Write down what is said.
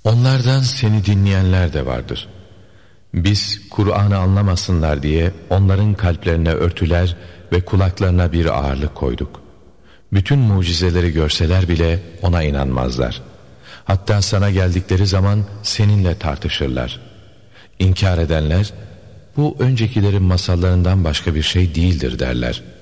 Onlardan seni dinleyenler de vardır. Biz Kur'an'ı anlamasınlar diye onların kalplerine örtüler ve kulaklarına bir ağırlık koyduk. Bütün mucizeleri görseler bile ona inanmazlar. Hatta sana geldikleri zaman seninle tartışırlar. İnkar edenler, bu öncekilerin masallarından başka bir şey değildir derler.